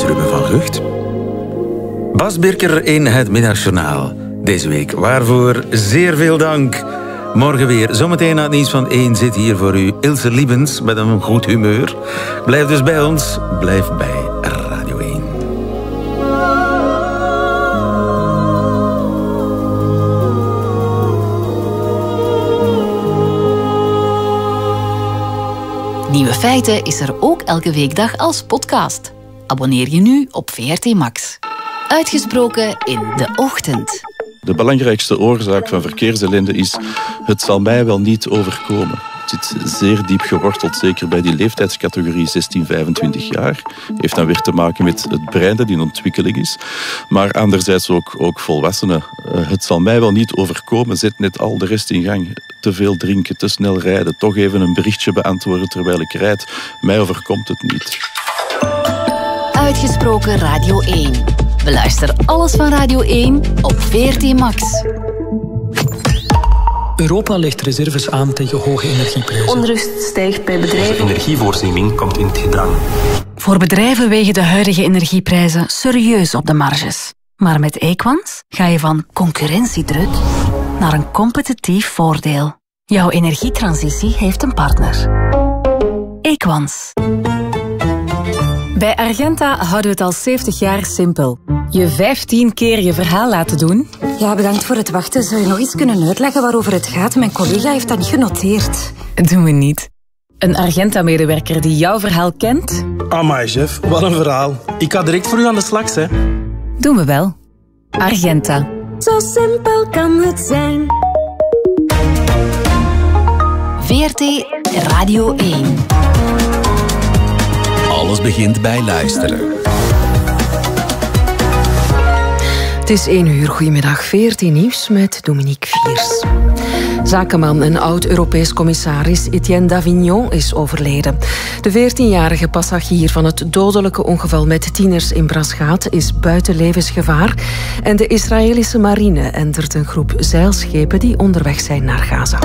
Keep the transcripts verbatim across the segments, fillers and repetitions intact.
Ruben van Gucht. Bas Birker in het Middagjournaal. Deze week, waarvoor zeer veel dank. Morgen weer, zometeen na het nieuws van één zit hier voor u Ilse Liebens met een goed humeur. Blijf dus bij ons, blijf bij Radio één. Nieuwe Feiten is er ook elke weekdag als podcast. Abonneer je nu op V R T Max. Uitgesproken in de ochtend. De belangrijkste oorzaak van verkeersellende is: het zal mij wel niet overkomen. Het zit zeer diep geworteld, zeker bij die leeftijdscategorie zestien tot vijfentwintig jaar. Heeft dan weer te maken met het brein dat in ontwikkeling is. Maar anderzijds ook, ook volwassenen. Uh, het zal mij wel niet overkomen, zet net al de rest in gang. Te veel drinken, te snel rijden, toch even een berichtje beantwoorden terwijl ik rijd. Mij overkomt het niet. Uitgesproken Radio één. Beluister alles van Radio één op V R T Max. Europa legt reserves aan tegen hoge energieprijzen. Onrust stijgt bij bedrijven. De energievoorziening komt in het gedrang. Voor bedrijven wegen de huidige energieprijzen serieus op de marges. Maar met Equans ga je van concurrentiedruk naar een competitief voordeel. Jouw energietransitie heeft een partner. Equans. Bij Argenta houden we het al zeventig jaar simpel. Je vijftien keer je verhaal laten doen. Ja, bedankt voor het wachten. Zou je nog iets kunnen uitleggen waarover het gaat? Mijn collega heeft dat niet genoteerd. Doen we niet. Een Argenta-medewerker die jouw verhaal kent. Amai, chef. Wat een verhaal. Ik ga direct voor u aan de slag, hè. Doen we wel. Argenta. Zo simpel kan het zijn. V R T Radio één. Alles begint bij luisteren. Het is één uur. Goedemiddag. V R T Nieuws met Dominique Viers. Zakenman en oud-Europees commissaris Etienne Davignon is overleden. De veertienjarige passagier van het dodelijke ongeval met tieners in Braschaat is buiten levensgevaar. En de Israëlische marine entert een groep zeilschepen die onderweg zijn naar Gaza.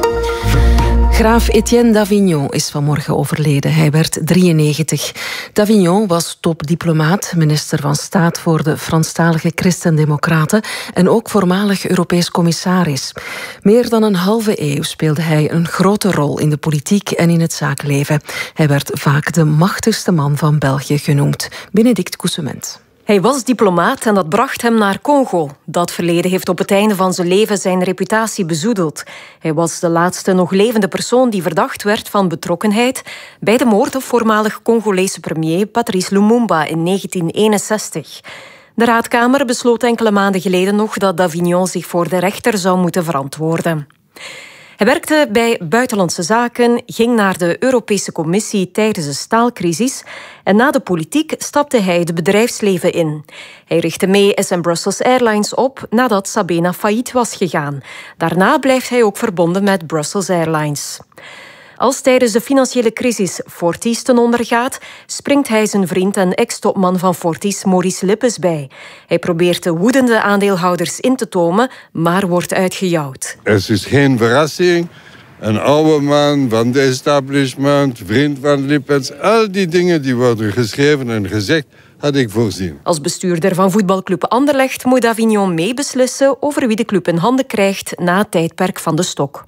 Graaf Etienne Davignon is vanmorgen overleden. Hij werd drieënnegentig. Davignon was topdiplomaat, minister van Staat voor de Franstalige Christen-Democraten en ook voormalig Europees commissaris. Meer dan een halve eeuw speelde hij een grote rol in de politiek en in het zakenleven. Hij werd vaak de machtigste man van België genoemd. Benedict Coussement. Hij was diplomaat en dat bracht hem naar Congo. Dat verleden heeft op het einde van zijn leven zijn reputatie bezoedeld. Hij was de laatste nog levende persoon die verdacht werd van betrokkenheid bij de moord op voormalig Congolese premier Patrice Lumumba in negentien eenenzestig. De Raadkamer besloot enkele maanden geleden nog dat Davignon zich voor de rechter zou moeten verantwoorden. Hij werkte bij Buitenlandse Zaken, ging naar de Europese Commissie tijdens de staalcrisis en na de politiek stapte hij het bedrijfsleven in. Hij richtte mee S and Brussels Airlines op nadat Sabena failliet was gegaan. Daarna blijft hij ook verbonden met Brussels Airlines. Als tijdens de financiële crisis Fortis ten onder gaat, springt hij zijn vriend en ex-topman van Fortis, Maurice Lippes, bij. Hij probeert de woedende aandeelhouders in te tomen, maar wordt uitgejouwd. Het is geen verrassing. Een oude man van de establishment, vriend van Lippes, al die dingen die worden geschreven en gezegd, had ik voorzien. Als bestuurder van voetbalclub Anderlecht moet Davignon meebeslissen over wie de club in handen krijgt na het tijdperk van de stok.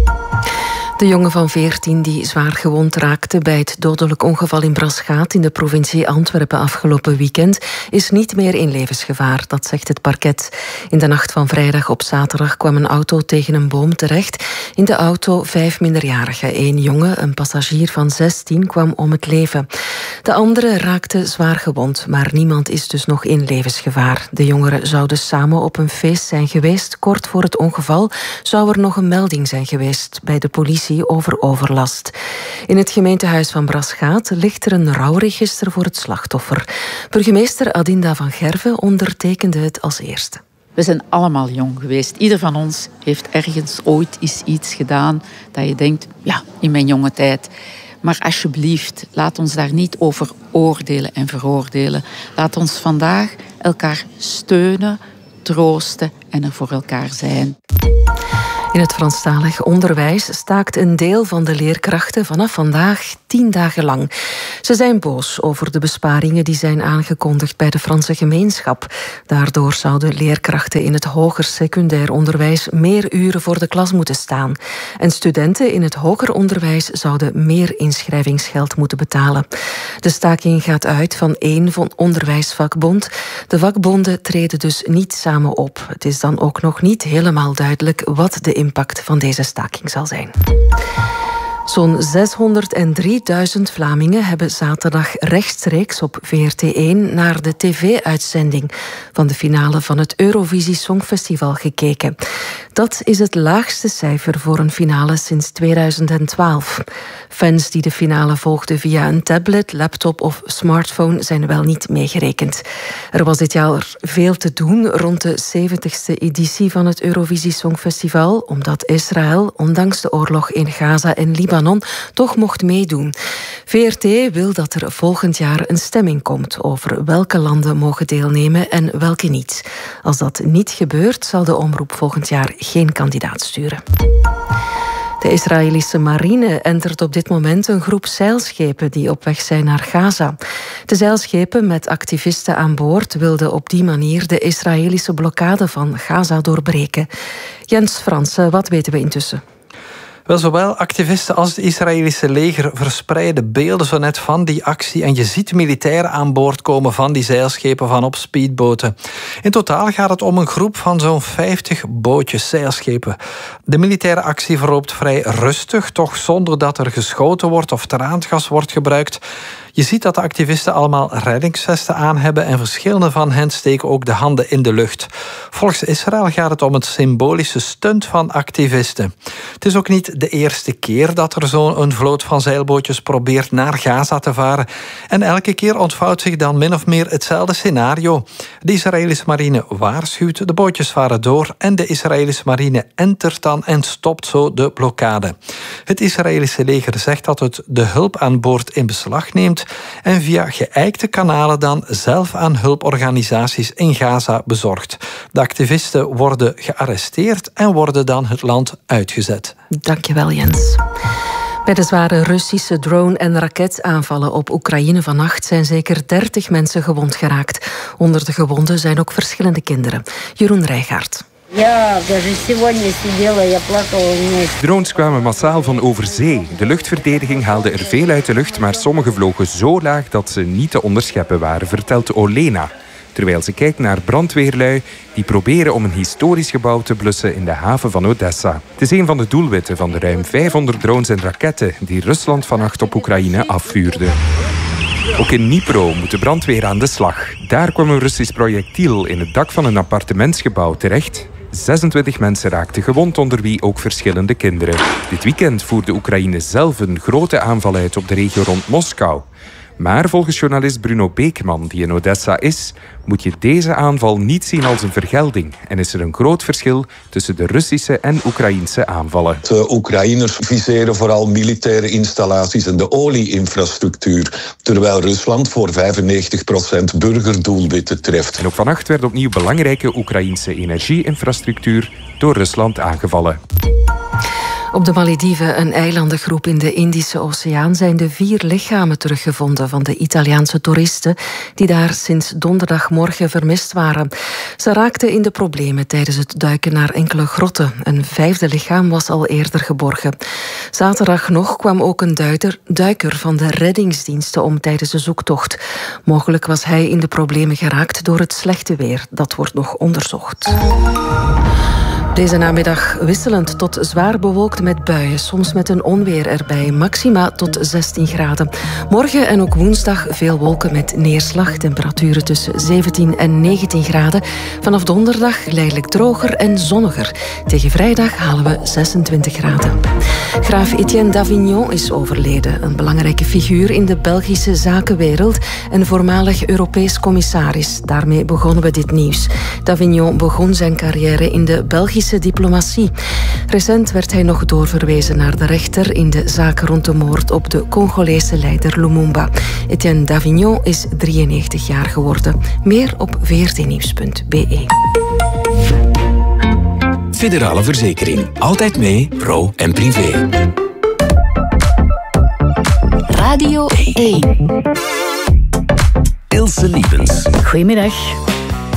De jongen van veertien die zwaar gewond raakte bij het dodelijk ongeval in Braschaat in de provincie Antwerpen afgelopen weekend is niet meer in levensgevaar, dat zegt het parket. In de nacht van vrijdag op zaterdag kwam een auto tegen een boom terecht. In de auto vijf minderjarigen. Eén jongen, een passagier van zestien, kwam om het leven. De andere raakte zwaar gewond, maar niemand is dus nog in levensgevaar. De jongeren zouden samen op een feest zijn geweest. Kort voor het ongeval zou er nog een melding zijn geweest bij de politie over overlast. In het gemeentehuis van Braschaat ligt er een rouwregister voor het slachtoffer. Burgemeester Adinda van Gerven ondertekende het als eerste. We zijn allemaal jong geweest. Ieder van ons heeft ergens ooit eens iets gedaan dat je denkt, ja, in mijn jonge tijd. Maar alsjeblieft, laat ons daar niet over oordelen en veroordelen. Laat ons vandaag elkaar steunen, troosten en er voor elkaar zijn. In het Franstalig onderwijs staakt een deel van de leerkrachten vanaf vandaag tien dagen lang. Ze zijn boos over de besparingen die zijn aangekondigd bij de Franse gemeenschap. Daardoor zouden leerkrachten in het hoger secundair onderwijs meer uren voor de klas moeten staan. En studenten in het hoger onderwijs zouden meer inschrijvingsgeld moeten betalen. De staking gaat uit van één onderwijsvakbond. De vakbonden treden dus niet samen op. Het is dan ook nog niet helemaal duidelijk wat de impact van deze staking zal zijn. Zo'n zeshonderddrieduizend Vlamingen hebben zaterdag rechtstreeks op V R T één naar de tv-uitzending van de finale van het Eurovisie Songfestival gekeken. Dat is het laagste cijfer voor een finale sinds tweeduizend twaalf. Fans die de finale volgden via een tablet, laptop of smartphone zijn wel niet meegerekend. Er was dit jaar veel te doen rond de zeventigste editie van het Eurovisie Songfestival, omdat Israël, ondanks de oorlog in Gaza en Libanon, toch mocht meedoen. V R T wil dat er volgend jaar een stemming komt over welke landen mogen deelnemen en welke niet. Als dat niet gebeurt, zal de omroep volgend jaar geen kandidaat sturen. De Israëlische marine entert op dit moment een groep zeilschepen die op weg zijn naar Gaza. De zeilschepen met activisten aan boord wilden op die manier de Israëlische blokkade van Gaza doorbreken. Jens Fransen, wat weten we intussen? Wel, zowel activisten als het Israëlische leger verspreiden beelden zo net van die actie. En je ziet militairen aan boord komen van die zeilschepen van op speedboten. In totaal gaat het om een groep van zo'n vijftig bootjes, zeilschepen. De militaire actie verloopt vrij rustig, toch zonder dat er geschoten wordt of traangas wordt gebruikt. Je ziet dat de activisten allemaal reddingsvesten aan hebben en verschillende van hen steken ook de handen in de lucht. Volgens Israël gaat het om een symbolische stunt van activisten. Het is ook niet de eerste keer dat er zo'n vloot van zeilbootjes probeert naar Gaza te varen. En elke keer ontvouwt zich dan min of meer hetzelfde scenario. De Israëlische marine waarschuwt, de bootjes varen door en de Israëlische marine entert dan en stopt zo de blokkade. Het Israëlische leger zegt dat het de hulp aan boord in beslag neemt en via geëikte kanalen dan zelf aan hulporganisaties in Gaza bezorgt. De activisten worden gearresteerd en worden dan het land uitgezet. Dankjewel, Jens. Bij de zware Russische drone- en raketaanvallen op Oekraïne vannacht zijn zeker dertig mensen gewond geraakt. Onder de gewonden zijn ook verschillende kinderen. Jeroen Rijgaard. Drones kwamen massaal van over zee. De luchtverdediging haalde er veel uit de lucht, maar sommige vlogen zo laag dat ze niet te onderscheppen waren, vertelt Olena. Terwijl ze kijkt naar brandweerlui die proberen om een historisch gebouw te blussen in de haven van Odessa. Het is een van de doelwitten van de ruim vijfhonderd drones en raketten die Rusland vannacht op Oekraïne afvuurde. Ook in Dnipro moet de brandweer aan de slag. Daar kwam een Russisch projectiel in het dak van een appartementsgebouw terecht. zesentwintig mensen raakten gewond, onder wie ook verschillende kinderen. Dit weekend voerde Oekraïne zelf een grote aanval uit op de regio rond Moskou. Maar volgens journalist Bruno Beekman, die in Odessa is, moet je deze aanval niet zien als een vergelding. En is er een groot verschil tussen de Russische en Oekraïnse aanvallen. De Oekraïners viseren vooral militaire installaties en de olie-infrastructuur, terwijl Rusland voor vijfennegentig procent burgerdoelwitten treft. En ook vannacht werd opnieuw belangrijke Oekraïnse energie-infrastructuur door Rusland aangevallen. Op de Malediven, een eilandengroep in de Indische Oceaan, zijn de vier lichamen teruggevonden van de Italiaanse toeristen die daar sinds donderdagmorgen vermist waren. Ze raakten in de problemen tijdens het duiken naar enkele grotten. Een vijfde lichaam was al eerder geborgen. Zaterdag nog kwam ook een duiker, duiker van de reddingsdiensten om tijdens de zoektocht. Mogelijk was hij in de problemen geraakt door het slechte weer. Dat wordt nog onderzocht. Deze namiddag wisselend tot zwaar bewolkt met buien, soms met een onweer erbij, maxima tot zestien graden. Morgen en ook woensdag veel wolken met neerslag, temperaturen tussen zeventien en negentien graden. Vanaf donderdag geleidelijk droger en zonniger. Tegen vrijdag halen we zesentwintig graden. Graaf Etienne d'Avignon is overleden, een belangrijke figuur in de Belgische zakenwereld en voormalig Europees commissaris. Daarmee begonnen we dit nieuws. D'Avignon begon zijn carrière in de Belgische diplomatie. Recent werd hij nog doorverwezen naar de rechter in de zaak rond de moord op de Congolese leider Lumumba. Etienne d'Avignon is drieënnegentig jaar geworden. Meer op v r t nieuws punt b e. Federale Verzekering. Altijd mee, pro en privé. Radio één. Ilse Liebens. Goedemiddag.